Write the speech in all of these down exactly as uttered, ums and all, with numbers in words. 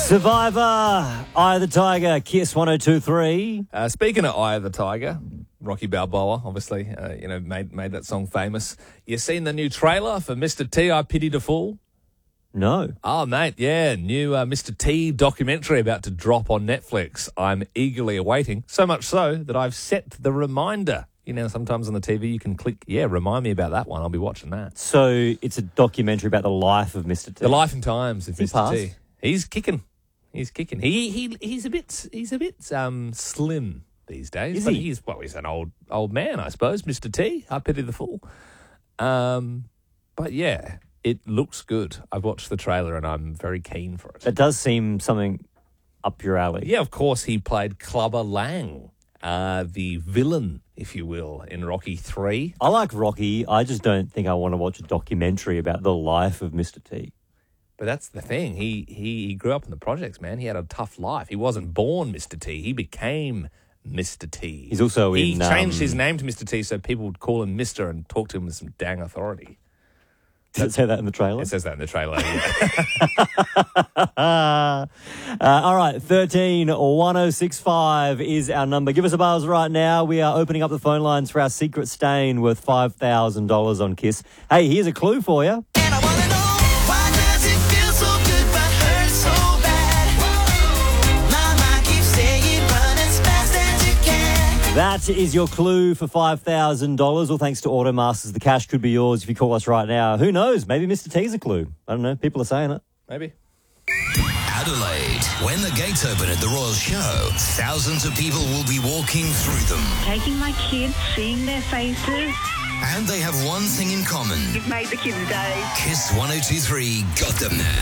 Survivor, Eye of the Tiger, Kiss one oh two point three. Uh, speaking of Eye of the Tiger, Rocky Balboa, obviously, uh, you know, made made that song famous. You seen the new trailer for Mister T, I Pity the Fool? No. Oh, mate, yeah, new uh, Mister T documentary about to drop on Netflix. I'm eagerly awaiting, so much so that I've set the reminder. You know, sometimes on the T V you can click, yeah, remind me about that one. I'll be watching that. So it's a documentary about the life of Mister T. The life and times of He Mister passed? T. He's kicking. He's kicking. He he he's a bit he's a bit um slim these days. Is but he? He's well, he's an old old man, I suppose. Mister T. I pity the fool. Um, but yeah, it looks good. I've watched the trailer and I'm very keen for it. It does seem something up your alley. Yeah, of course, he played Clubber Lang, uh, the villain, if you will, in Rocky three. I like Rocky. I just don't think I want to watch a documentary about the life of Mister T. But that's the thing. He, he he grew up in the projects, man. He had a tough life. He wasn't born Mister T. He became Mister T. He's also he in... He changed um, his name to Mister T so people would call him Mister and talk to him with some dang authority. Does it say that in the trailer? It says that in the trailer, yeah. uh, all right, thirteen one oh six five is our number. Give us a buzz right now. We are opening up the phone lines for our secret stain worth five thousand dollars on Kiss. Hey, here's a clue for you. And I wanna know, why does it feel so good but hurt so bad? Mama keeps saying run as fast as you can. That is your clue for five thousand dollars. Well, thanks to Automasters, the cash could be yours if you call us right now. Who knows? Maybe Mister T's a clue. I don't know. People are saying it. Maybe. Adelaide. When the gates open at the Royal Show, thousands of people will be walking through them. Taking my kids, seeing their faces. And they have one thing in common. You've made the kids' day. Kiss one oh two point three got them there.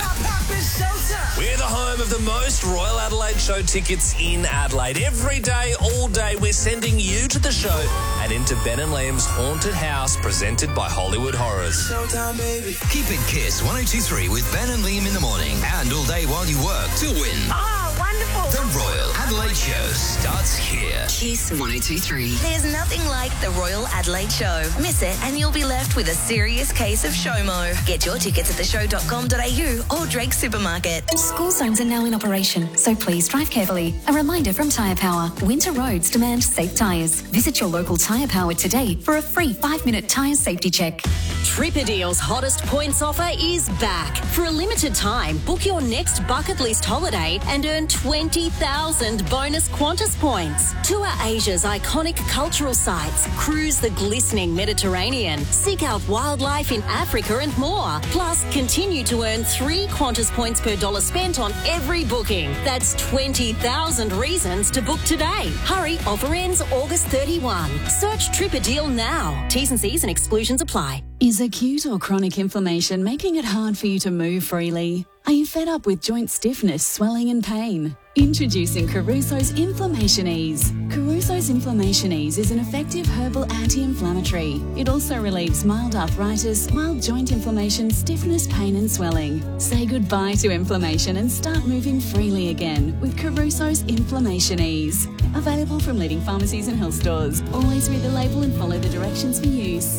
We're the home of the most Royal Adelaide Show tickets in Adelaide. Every day, all day, we're sending you to the show and into Ben and Liam's Haunted House, presented by Hollywood Horrors. Showtime, baby. Keep it Kiss one oh two point three with Ben and Liam in the morning and all day while you work to win. Oh, wonderful. The Royal Adelaide Show starts here. Kiss one oh two point three. There's nothing like the Royal Adelaide Show. Miss it and you'll be left with a serious case of SHOMO. Get your tickets at the show dot com dot a u or Drake Supermarket. School zones are now in operation, so please drive carefully. A reminder from Tyre Power. Winter roads demand safe tyres. Visit your local Tyre Power today for a free five-minute tyre safety check. Tripperdeal's hottest points offer is back. For a limited time, book your next bucket list holiday and earn twenty thousand bonus Qantas points. Tour Asia's iconic cultural sites, cruise the glistening Mediterranean, seek out wildlife in Africa and more. Plus, continue to earn three Qantas points per dollar spent on every booking. That's twenty thousand reasons to book today. Hurry, offer ends August thirty-first. Search Tripperdeal now. T's and C's and exclusions apply. Is acute or chronic inflammation making it hard for you to move freely? Are you fed up with joint stiffness, swelling and pain? Introducing Caruso's Inflammation Ease. Caruso's Inflammation Ease is an effective herbal anti-inflammatory. It also relieves mild arthritis, mild joint inflammation, stiffness, pain and swelling. Say goodbye to inflammation and start moving freely again with Caruso's Inflammation Ease. Available from leading pharmacies and health stores. Always read the label and follow the directions for use.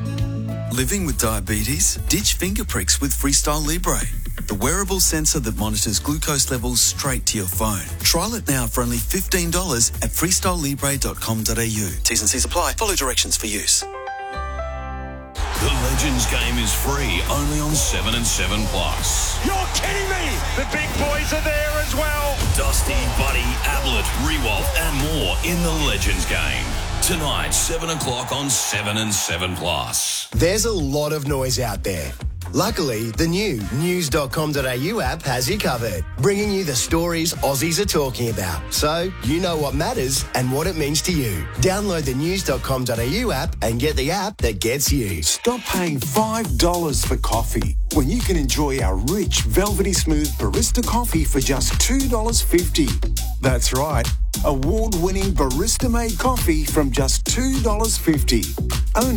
Living with diabetes? Ditch finger pricks with Freestyle Libre, the wearable sensor that monitors glucose levels straight to your phone. Trial it now for only fifteen dollars at freestyle libre dot com dot a u. T's and C's apply. Follow directions for use. The Legends game is free only on seven and seven plus. You're kidding me! The big boys are there as well. Dusty, Buddy, Ablett, Rewalt and more in the Legends game. Tonight, seven o'clock on seven and seven plus. There's a lot of noise out there. Luckily, the new news dot com dot a u app has you covered, bringing you the stories Aussies are talking about, so you know what matters and what it means to you. Download the news dot com dot a u app and get the app that gets you. Stop paying five dollars for coffee when you can enjoy our rich, velvety smooth barista coffee for just two dollars fifty. That's right, award-winning barista-made coffee from just two dollars fifty. Only